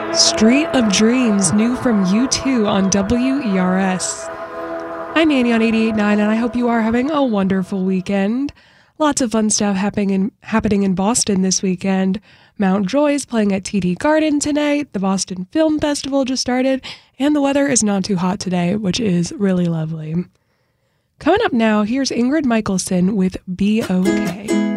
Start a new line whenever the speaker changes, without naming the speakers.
Street of Dreams, new from U2 on WERS. I'm Annie on 88.9, and I hope you are having a wonderful weekend. Lots of fun stuff happening in Boston this weekend. Mount Joy's playing at TD Garden tonight. The Boston Film Festival just started, and the weather is not too hot today, which is really lovely. Coming up now, here's Ingrid Michaelson with Be Okay.